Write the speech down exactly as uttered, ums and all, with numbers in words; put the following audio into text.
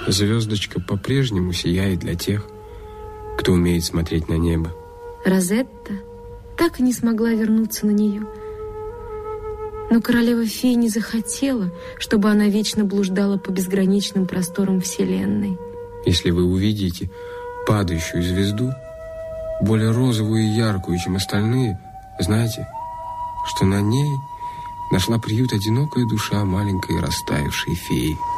Звездочка по-прежнему сияет для тех, кто умеет смотреть на небо. Розетта так и не смогла вернуться на нее. Но королева-фея не захотела, чтобы она вечно блуждала по безграничным просторам Вселенной. Если вы увидите падающую звезду, более розовую и яркую, чем остальные, знаете, что на ней нашла приют одинокая душа маленькой растаявшей феи.